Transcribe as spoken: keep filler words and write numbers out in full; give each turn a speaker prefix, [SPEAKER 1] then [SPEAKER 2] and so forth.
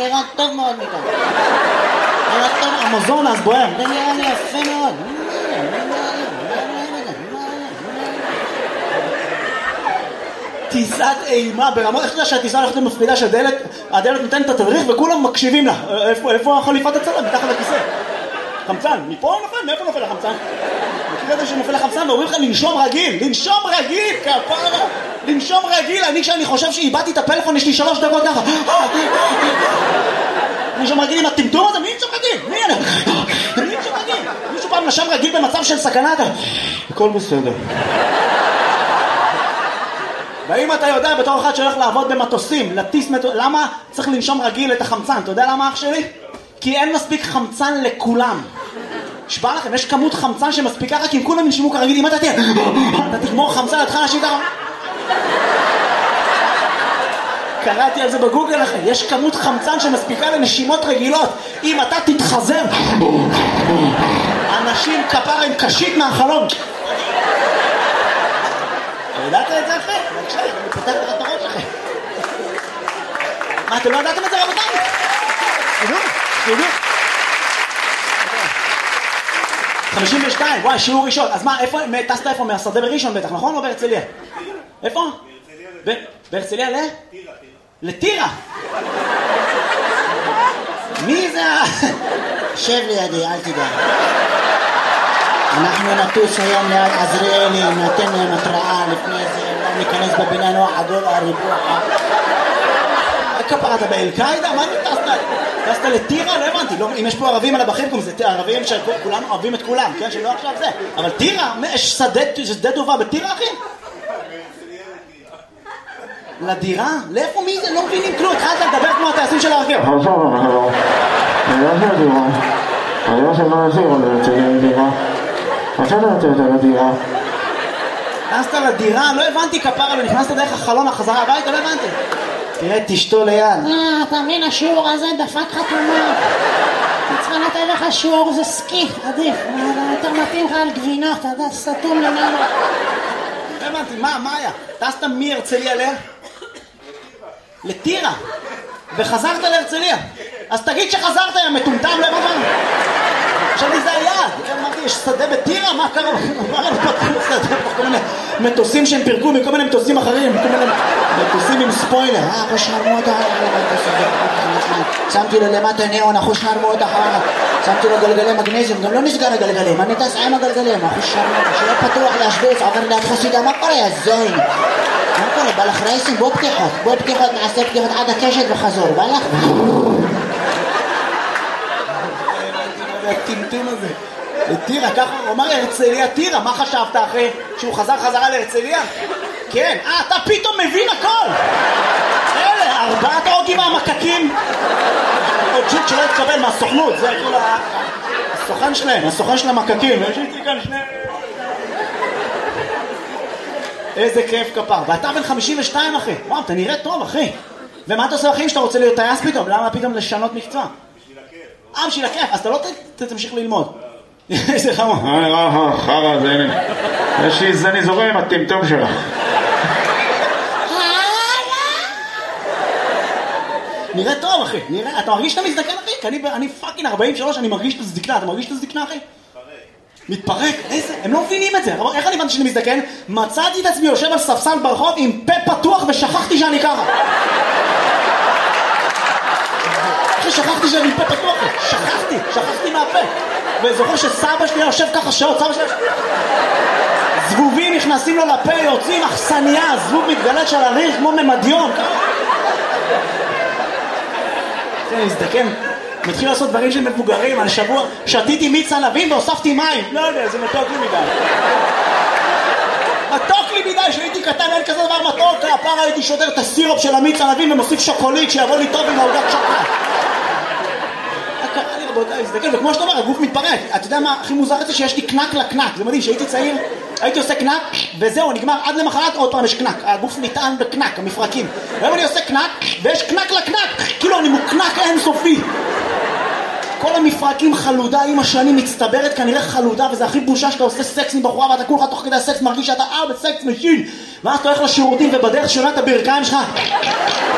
[SPEAKER 1] נראה טוב מאוד מכאן. נראה טוב, המזונס בוער. זה נראה לי יפה מאוד. טיסת אימה ברמות, איך אתה שהטיסה הולכת למפרידה שהדלת, הדלת נותנת את התדריך וכולם מקשיבים לה. איפה, איפה חליפת הצלם? מתחת לכיסא. חמצן, מפה נופל? מאיפה נופל החמצן? מכיר את זה שנופל החמצן ואומרים לך לנשום רגיל, לנשום רגיל, כפרה, לנשום רגיל. אני כשאני חושב שאיבדתי את הפלאפון יש לי שלוש דקות ככה. לנשום רגיל עם הטמטום הזה, מי נשום רגיל? מי אני? מי נשום רגיל? מישהו פעם נשם רגיל במצב של סכנה? הכל בסדר. ואם אתה יודע בתור אחד שהולך לעבוד במטוסים, לטיס מטוס, למה צריך לנשום רגיל את החמצן? אתה יודע למה אח שלי? כי אין מספיק חמצן לכולם. שבא לכם, יש כמות חמצן שמספיקה רק אם כולם נשמו כרגיל. אם אתה תהיה, אתה תגמור חמצן, אתה אנשים ככה. קראתי על זה בגוגל לכם, יש כמות חמצן שמספיקה לנשימות רגילות. אם אתה תתחזר, אנשים כפר הם קשית מהחלום. ידעת את זה אחרי? בבקשה, אני פותח לך את הראש אחרי. מה, אתם לא ידעתם את זה רבותיי? תדעו, תדעו. חמישים ושתיים, וואי, שיעור ראשון. אז מה, איפה, טסת איפה? מהשדה בראשון בטח, נכון? או בהרצליה? איפה? בהרצליה ל? טירה. לטירה? מי זה? שב לידי, אל תדע. אנחנו נטוס היום ליד עזריאלי, נתן להם התראה לפני זה, לא ניכנס בבניין או עדול הריבוע. כפרת באל-קאידה? מה אני טסת? טסת לטירה? לא הבנתי. אם יש פה ערבים על הבחינקום, זה ערבים שכולנו אוהבים את כולם, כן? שלא עכשיו זה. אבל טירה? יש שדה טובה בטירה, אחי? לדירה? לאיפה מי זה? לא מבינים כלום. התחלת לדבר כמו הטייסים של הרכב.
[SPEAKER 2] עכשיו, עכשיו. אני לא של דירה. אני לא של מה נזיר על דירה. עכשיו אתה רוצה יותר לדירה.
[SPEAKER 1] נכנסת לדירה? לא הבנתי כפרה, אבל נכנסת דרך החלון החזרה הביתה, לא הבנתי. תראה, תשתו ליד.
[SPEAKER 3] אה, אתה מבין, השיעור הזה דפק חתומה. אני צריכה לתת לך שיעור, זה סקי, עדיף. יותר מתאים לך על גבינות, אתה יודע, סתום למעלה.
[SPEAKER 1] לא הבנתי, מה, מה היה? טסת מהרצליה ל? לטירה. וחזרת להרצליה. אז תגיד שחזרת, יא מטומטם, לא הבנתי. עכשיו לי זה היעד, אמרתי, יש שדה בטירה? מה קרה? מה לנו פתחו שדה? כל מיני מטוסים שהם פירקו מכל מיני מטוסים אחרים, כל מיני מטוסים עם ספוילר. אה, אחו שרמו אותה, שמתי לו למטה ניאון, אחו שרמו אותה, שמתי לו גלגלי מגנזיום, גם לא נסגר הגלגלים, אני טס עם הגלגלים, אחו שרמו אותה, שיהיה פתוח להשביץ, עובר ליד חסידה, מה קורה, יא זין? מה קורה, בא לך רייסים? בוא פתיחות, בוא פתיחות, נעשה פתיחות עד הקשת וחזור, בא לך? הטמטום הזה. לטירה, ככה הוא אמר להרצליה טירה, מה חשבת אחרי שהוא חזר חזרה להרצליה? כן, אה, אתה פתאום מבין הכל! אלה, ארבעת האוגים המקקים. עוד ג'יט שלא התקבל מהסוכנות, זה כאילו הסוכן שלהם, הסוכן של המקקים. יש לי כאן שני... איזה כיף כפר. ואתה בן חמישים ושתיים אחי. וואו, אתה נראה טוב אחי. ומה אתה עושה אחי שאתה רוצה להיות טייס פתאום? למה פתאום לשנות מקצוע? אה, בשביל הכיף, אז אתה לא תמשיך ללמוד. איזה חמור.
[SPEAKER 2] אה, אה, חרא, זה הנה. יש לי זני זורם עם הטמטום שלך.
[SPEAKER 1] נראה טוב אחי, נראה, אתה מרגיש שאתה מזדקן אחי? כי אני, אני פאקינג ארבעים ושלוש, אני מרגיש את הזדקנה, אתה מרגיש את הזדקנה אחי? מתפרק, איזה, הם לא מבינים את זה. איך אני הבנתי שאני מזדקן? מצאתי את עצמי יושב על ספסל ברחוב עם פה פתוח ושכחתי שאני ככה. שכחתי שאני פה פתוח, שכחתי, שכחתי מהפה. וזוכר שסבא שלי יושב ככה שעות, סבא שלי זבובים נכנסים לו לפה, יוצאים אכסניה, זבוב מתגלת של הריח כמו ממדיון. כן, הזדקן, מתחיל לעשות דברים של מבוגרים. על שבוע שתיתי מיץ ענבים והוספתי מים. לא יודע, זה מתוק לי מדי. מתוק לי מדי, שהייתי קטן, אין כזה דבר מתוק. הפעם הייתי שודר את הסירופ של המיץ ענבים ומוסיף שוקולית שיבוא לי טוב עם העוגת שוקולד. קרה לי רבותיי, הזדקן, וכמו שאתה אומר, הגוף מתפרק. אתה יודע מה הכי מוזר את זה? שיש לי קנק לקנק. זה מדהים, שהייתי צעיר, הייתי עושה קנק, וזהו, נגמר עד למחרת, עוד פעם יש קנק. הגוף נטען בקנק, המפרקים. והיום אני עושה קנק, ויש קנק לקנק. כאילו אני מוקנק אינסופי. כל המפרקים חלודה עם השנים מצטברת, כנראה חלודה, וזה הכי בושה שאתה עושה סקס עם בחורה, ואתה כולך תוך כדי הסקס מרגיש שאתה אה בסקס משין. ואז אתה הולך לשירותים, ובדרך שונה את הברכיים שלך.